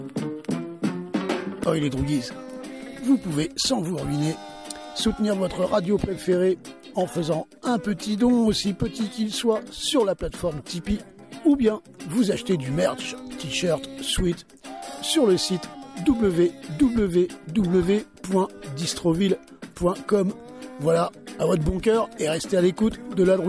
Oh, les droguies, vous pouvez, sans vous ruiner, soutenir votre radio préférée en faisant un petit don, aussi petit qu'il soit, sur la plateforme Tipeee, ou bien vous achetez du merch, t-shirt, sweat, sur le site www.distroville.com. Voilà, à votre bon cœur et restez à l'écoute de la drogue.